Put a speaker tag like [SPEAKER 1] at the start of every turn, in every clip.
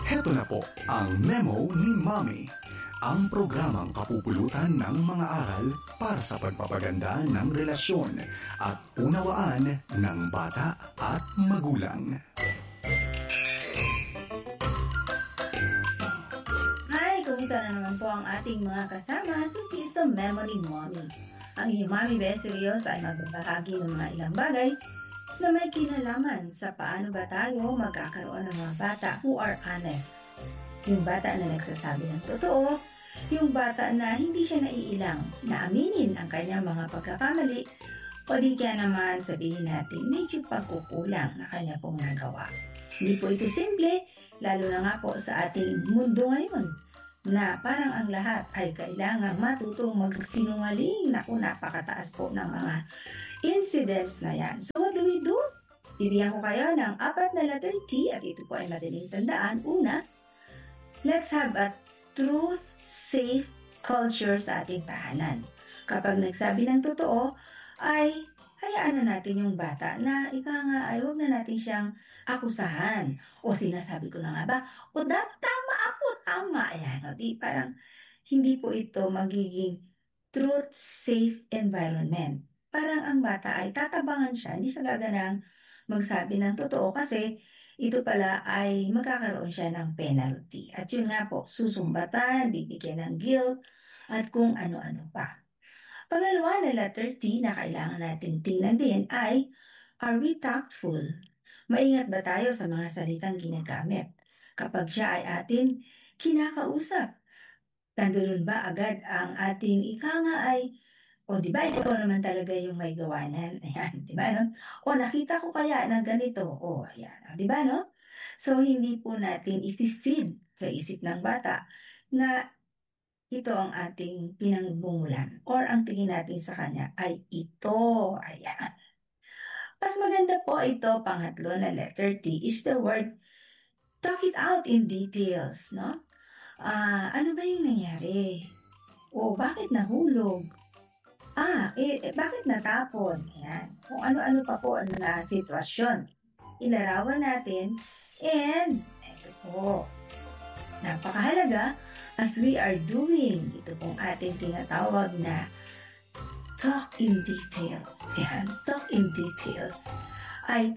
[SPEAKER 1] Heto na po ang Memo ni Mommy, ang programang kapupulutan ng mga aral para sa pagpapaganda ng relasyon at unawaan ng bata at magulang.
[SPEAKER 2] Hi! Kumusta na naman po ang ating mga kasama sa Memo ni Mommy. Ang inyong Mommy Beserios ay magbabahagi ng mga ilang bagay na may kinalaman sa paano ba tayo magkakaroon ng mga bata who are honest. Yung bata na nagsasabi ng totoo, yung bata na hindi siya naiilang na aminin ang kanyang mga pagkakamali o di kaya naman sabihin natin medyo pagkukulang na kanya pong nagawa. Hindi po ito simple, lalo na nga po sa ating mundo ngayon na parang ang lahat ay kailangang matutong magsinungaling. Naku, napakataas po ng mga incidents na yan. So what do we do? Bibigyan ko kayo ng 4 na letter T at ito po ay madaling tandaan. Una, let's have a truth-safe culture sa ating tahanan. Kapag nagsabi ng totoo, ay hayaan na natin yung bata na ika nga ay huwag na natin siyang akusahan. O sinasabi ko na nga ba, o tama ako, tama. Ayan, o di parang hindi po ito magiging truth-safe environment. Parang ang bata ay tatabangan siya, hindi siya gaganang magsabi ng totoo kasi ito pala ay magkakaroon siya ng penalty. At yun nga po, susumbatan, bibigyan ng guilt, at kung ano-ano pa. Pangalawa na letter T na kailangan natin tingnan din ay, are we tactful? Maingat ba tayo sa mga salitang ginagamit? Kapag siya ay ating kinakausap, nandoon ba agad ang ating ika nga ay, o di ba ikaw naman talaga yung may gawanan? Ayan, di ba no? O nakita ko kaya ng ganito. O ayan, di ba no? So hindi po natin i-feed sa isip ng bata na ito ang ating pinangbungulan or ang tingin natin sa kanya ay ito. Ayan. Mas maganda po ito, pangatlo na letter T is the word talk it out in details, no? Ano ba yung nangyari? O bakit nahulog? Bakit natapon? Ayan. Kung ano-ano pa po na sitwasyon. Ilarawan natin and ito po, napakahalaga as we are doing ito pong ating tinatawag na talk in details. Ayan, talk in details. I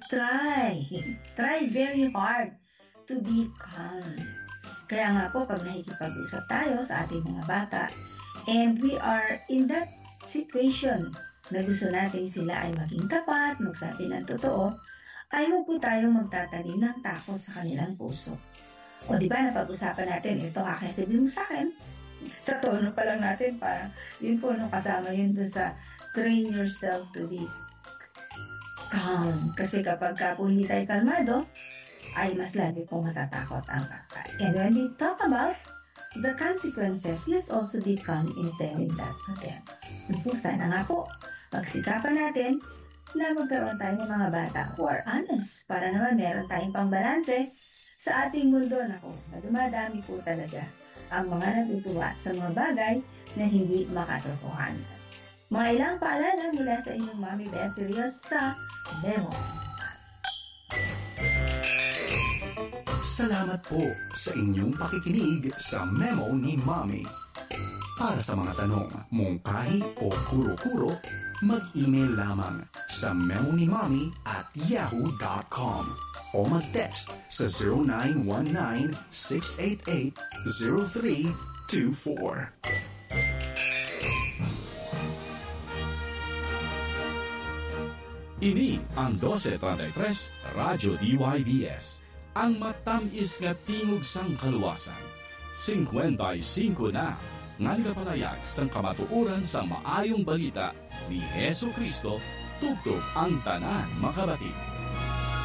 [SPEAKER 2] try very hard to be calm. Kaya nga po, pag nakikipag-usap tayo sa ating mga bata and we are in that situation na gusto natin sila ay maging tapat, magsabi ng totoo, ay huwag po tayong magtatanim ng takot sa kanilang puso. O di ba napag-usapan natin, ito kaya sabihin mo sa akin, sa tono pa lang natin, parang yun po nung kasama yun doon sa train yourself to be calm. Kasi kapag po hindi tayo kalmado, ay mas lagi pong matatakot ang bata. And when we talk about the consequences, let's also be calm in telling that to them. Sana nga po, pagsikapan natin na magkaroon tayo ng mga bata who are honest para naman meron tayong pangbalanse sa ating mundo na dumadami po talaga ang mga natutuwa sa mga bagay na hindi makatotohanan. Mga ilang paalala mula sa inyong Mommy Beserios sa Memo.
[SPEAKER 1] Salamat po sa inyong pakikinig sa Memo ni Mommy. Para sa mga tanong, mungkahi o kuro-kuro, mag-email lamang sa memonimommy@yahoo.com o mag-text sa 0919-688-0324.
[SPEAKER 3] Ini ang 1233 Radyo DYVS, ang matamis nga tingog sang kaluwasan. 55 na ngan kapalayag sang kamatuoran sa maayong balita ni Hesu Kristo, tugtog ang tanan makabatid.